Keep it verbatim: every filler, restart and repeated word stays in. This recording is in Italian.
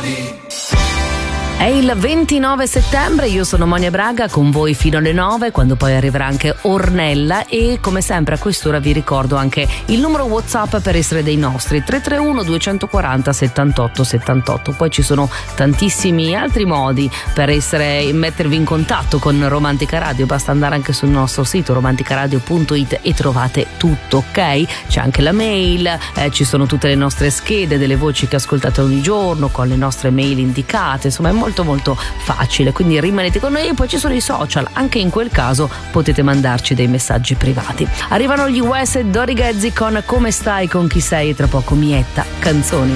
È il ventinove settembre, io sono Monia Braga con voi fino alle nove, quando poi arriverà anche Ornella, e come sempre a quest'ora vi ricordo anche il numero WhatsApp per essere dei nostri, tre tre uno due quattro zero settantotto settantotto. Poi ci sono tantissimi altri modi per essere mettervi in contatto con Romantica Radio, basta andare anche sul nostro sito romanticaradio punto it e trovate tutto, ok? C'è anche la mail, eh, ci sono tutte le nostre schede delle voci che ascoltate ogni giorno con le nostre mail indicate, insomma è molto molto molto facile, quindi rimanete con noi. E poi ci sono i social, anche in quel caso potete mandarci dei messaggi privati. Arrivano gli West e Dori Ghezzi con Come stai, con chi sei, e tra poco Mietta, canzoni.